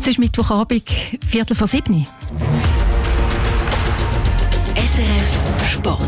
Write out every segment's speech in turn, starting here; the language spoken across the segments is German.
Es ist Mittwochabend, 6:45. SRF Sport.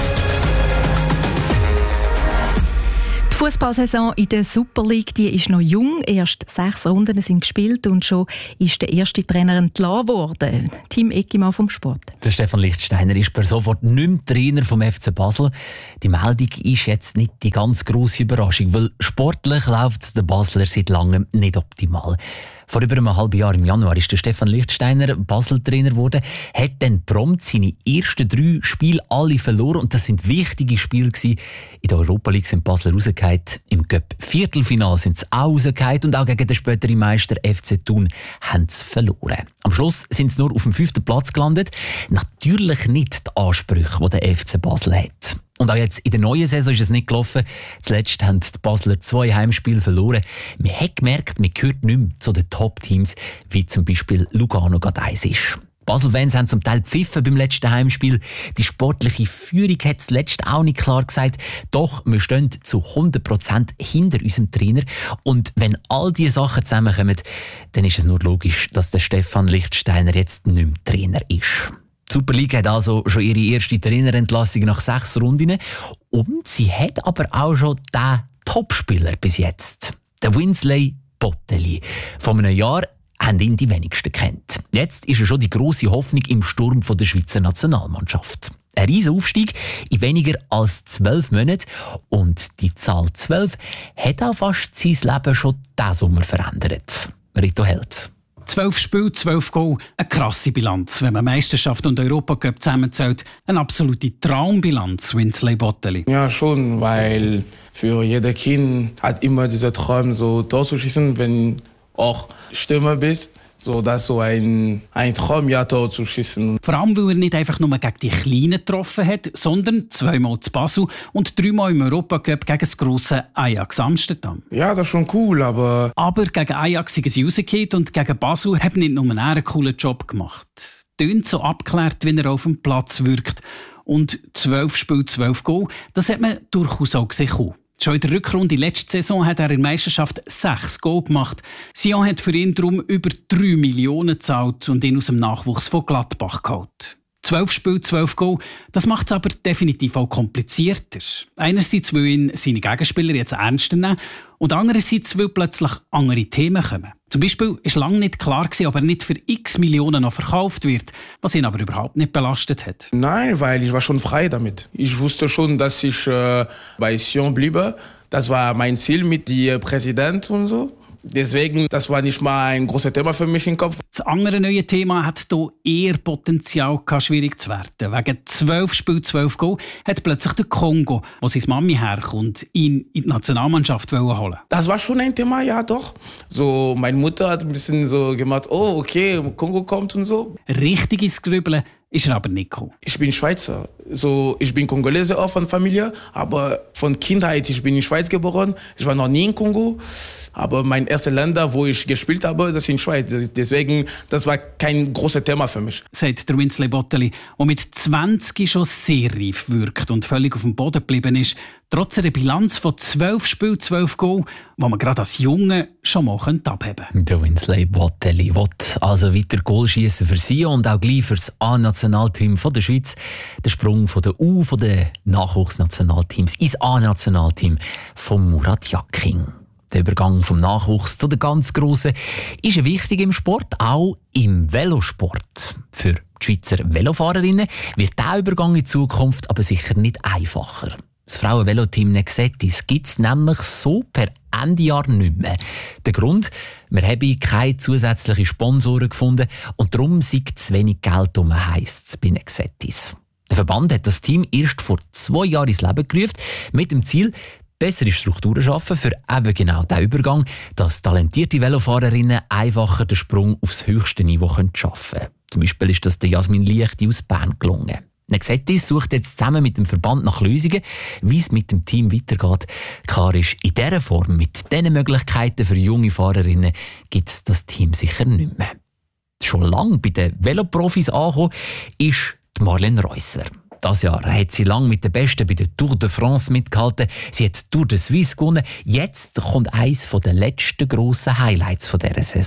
Die Fußballsaison in der Super League, die ist noch jung. Erst 6 Runden sind gespielt und schon ist der erste Trainer entlassen worden. Tim Eckimann vom Sport. Der Stefan Lichtsteiner ist per sofort nicht mehr Trainer vom FC Basel. Die Meldung ist jetzt nicht die ganz grosse Überraschung, weil sportlich läuft es der Basler seit langem nicht optimal. Vor über einem halben Jahr im Januar ist der Stefan Lichtsteiner Basel-Trainer geworden, hat dann prompt seine ersten 3 Spiele alle verloren und das sind wichtige Spiele gewesen. In der Europa League sind Basler rausgefallen, im Cup-Viertelfinale sind sie auch rausgefallen und auch gegen den späteren Meister FC Thun haben sie verloren. Am Schluss sind sie nur auf dem 5. Platz gelandet. Natürlich nicht die Ansprüche, die der FC Basel hat. Und auch jetzt in der neuen Saison ist es nicht gelaufen. Zuletzt haben die Basler 2 Heimspiele verloren. Man hat gemerkt, man gehört nicht mehr zu den Top-Teams, wie zum Beispiel Lugano gerade eins ist. Basel-Fans haben zum Teil gepfiffen beim letzten Heimspiel. Die sportliche Führung hat zuletzt auch nicht klar gesagt. Doch wir stehen zu 100% hinter unserem Trainer. Und wenn all diese Sachen zusammenkommen, dann ist es nur logisch, dass der Stefan Lichtsteiner jetzt nicht mehr Trainer ist. Die Super League hat also schon ihre erste Trainerentlassung nach 6 Runden. Und sie hat aber auch schon den Topspieler bis jetzt. Der Winsley Bottelli. Vor einem Jahr haben ihn die wenigsten kennt. Jetzt ist er schon die grosse Hoffnung im Sturm der Schweizer Nationalmannschaft. Ein riesen Aufstieg in weniger als 12 Monaten. Und die Zahl 12 hat auch fast sein Leben schon diesen Sommer verändert. Rito Held. 12 Spiele, 12 Goal, eine krasse Bilanz. Wenn man Meisterschaft und Europacup zusammenzählt, eine absolute Traumbilanz, Winsley Bottelli. Ja, schon, weil für jedes Kind hat immer dieser Traum, so Tor zu schießen, wenn auch Stürmer bist. So, das ist so ein Traum, ja, Tor zu schießen. Vor allem, weil er nicht einfach nur gegen die Kleinen getroffen hat, sondern 2-mal zu Basel und 3-mal im Europacup gegen das grosse Ajax Amsterdam. Ja, das ist schon cool, aber gegen Ajax sind sie rausgefallen und gegen Basel hat nicht nur einen coolen Job gemacht. Tönt so abgeklärt, wenn er auf dem Platz wirkt. Und 12 Spiele, 12 Goal, das hat man durchaus auch gesehen. Schon in der Rückrunde letzte Saison hat er in der Meisterschaft 6 Goal gemacht. Sion hat für ihn darum über 3 Millionen gezahlt und ihn aus dem Nachwuchs von Gladbach geholt. 12 Spiele, 12 Goal, das macht es aber definitiv auch komplizierter. Einerseits, weil ihn seine Gegenspieler jetzt ernster nehmen und andererseits, weil plötzlich andere Themen kommen. Zum Beispiel war lange nicht klar, ob er nicht für x Millionen noch verkauft wird, was ihn aber überhaupt nicht belastet hat. Nein, weil ich war schon frei damit. Ich wusste schon, dass ich bei Sion bliebe. Das war mein Ziel mit dem Präsidenten und so. Deswegen, das war nicht mal ein großes Thema für mich im Kopf. Das andere neue Thema hat hier eher Potenzial, schwierig zu werden. Wegen 12 Spiele, 12 Goal hat plötzlich der Kongo, wo seine Mami herkommt, ihn in die Nationalmannschaft holen. Das war schon ein Thema, ja doch. So, meine Mutter hat ein bisschen so gemacht, oh okay, Kongo kommt und so. Richtig ins Grübeln ist er aber nicht gekommen. Ich bin Schweizer. So, ich bin Kongolese auch von Familie, aber von Kindheit, ich bin in Schweiz geboren. Ich war noch nie in Kongo, aber mein erstes Länder, wo ich gespielt habe, das ist in Schweiz. Deswegen, das war kein großes Thema für mich. Sagt der Winsley Bottelli, der mit 20 schon sehr reif wirkt und völlig auf dem Boden geblieben ist, trotz einer Bilanz von 12 Spielen, 12 Goal, die man gerade als Junge schon mal abheben könnte. Der Winsley Bottelli will also weiter Goal schiessen für sie und auch gleich für das A-Nationalteam der Schweiz. Der Sprung von der U, von den Nachwuchsnationalteams ins A-Nationalteam von Murat Yakin. Der Übergang vom Nachwuchs zu den ganz Grossen ist wichtig im Sport, auch im Velosport. Für die Schweizer Velofahrerinnen wird dieser Übergang in Zukunft aber sicher nicht einfacher. Das Frauen-Veloteam Nexetis gibt es nämlich so per Ende Jahr nicht mehr. Der Grund? Wir haben keine zusätzlichen Sponsoren gefunden und darum sei zu wenig Geld heisst es bei Nexetis. Der Verband hat das Team erst vor 2 Jahren ins Leben gerufen, mit dem Ziel, bessere Strukturen schaffen für eben genau diesen Übergang, dass talentierte Velofahrerinnen einfacher den Sprung aufs höchste Niveau schaffen können. Zum Beispiel ist das der Jasmin Liechti aus Bern gelungen. Nexetis sucht jetzt zusammen mit dem Verband nach Lösungen, wie es mit dem Team weitergeht. Klar ist, in dieser Form, mit diesen Möglichkeiten für junge Fahrerinnen, gibt es das Team sicher nicht mehr. Schon lange bei den Veloprofis angekommen ist die Marlene Reusser. Das Jahr hat sie lange mit den Besten bei der Tour de France mitgehalten. Sie hat die Tour de Suisse gewonnen. Jetzt kommt eines der letzten grossen Highlights dieser Saison.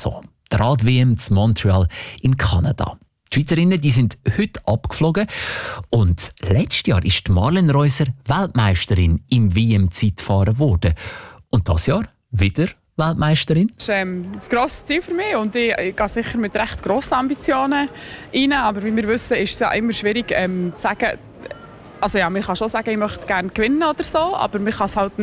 die Rad-WM zu Montreal in Kanada. Die Schweizerinnen die sind heute abgeflogen und letztes Jahr ist Marlen Reusser Weltmeisterin im WM-Zeitfahren geworden. Und dieses Jahr wieder Weltmeisterin? Das ist ein grosses Ziel für mich und ich gehe sicher mit recht grossen Ambitionen rein. Aber wie wir wissen, ist es ja immer schwierig zu sagen, also ja, man kann schon sagen, ich möchte gerne gewinnen oder so, aber man kann es halt